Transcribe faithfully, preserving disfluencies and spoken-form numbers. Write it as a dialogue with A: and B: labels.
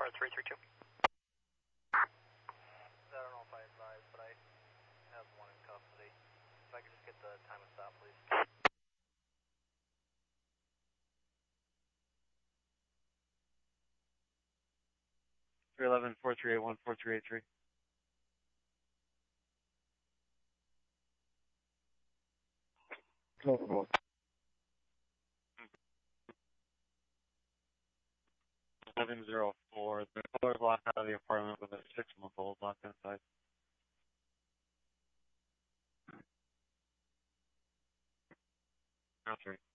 A: car three three two.
B: I don't know if I advise, but I have one in custody. If I could just get the time of stop, please.
C: three eleven, four three eight one, four three eight three. seven zero four. The color's locked out of the apartment with a six-month-old locked inside. That's right.